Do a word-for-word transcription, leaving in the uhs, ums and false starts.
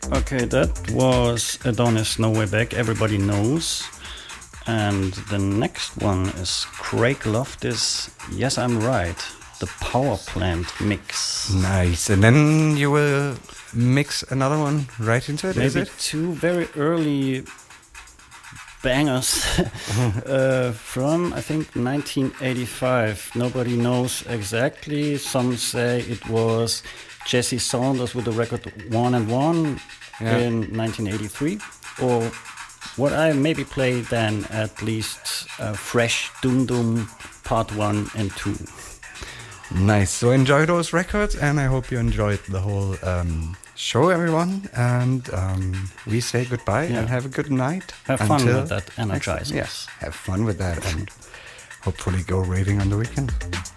Okay, that was Adonis No Way Back, everybody knows. And the next one is Craig Loftus, Yes I'm Right, the Power Plant mix. Nice. And then you will mix another one right into it, Maybe is it? two very early bangers uh, from, I think, nineteen eighty-five. Nobody knows exactly. Some say it was Jesse Saunders with the record One and One yeah. in nineteen eighty-three, or what I maybe played then, at least uh, Fresh Doom Doom Part One and Two. Nice. So enjoy those records, and I hope you enjoyed the whole um, show, everyone. And um, we say goodbye yeah. and have a good night. Have fun with that energizers. Yes, have fun with that, and hopefully go raving on the weekend.